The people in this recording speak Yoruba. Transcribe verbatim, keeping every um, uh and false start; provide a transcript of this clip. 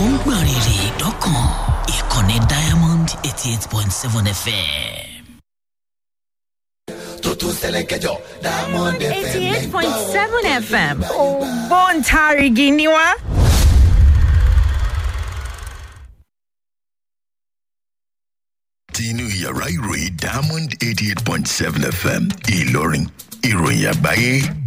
ó ń gbọ̀n rìrì dọ́kàn. Ìkànnì Diamond eighty eight point seven F M. Tutu Selekejo, Diamond F M. eighty-eight point seven F M. Ògbóǹtarìgì ni wá. Tinu yàrá ìròyìn Diamond eighty eight point seven F M Ìlọrin ìròyìn àgbáyé.